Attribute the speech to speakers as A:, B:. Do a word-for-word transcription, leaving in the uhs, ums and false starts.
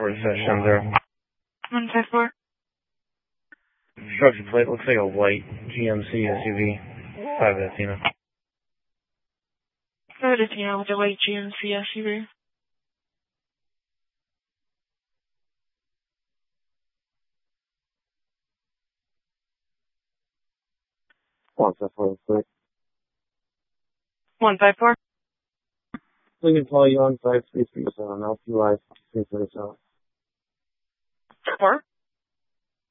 A: for session there.
B: one five four.
A: Structure plate looks like a white G M C S U V. five Athena.
B: five Athena with a white G M C S U V.
A: one five four, quick.
B: one five four.
A: We can call you on five three three seven. L P Y three three seven.
B: four.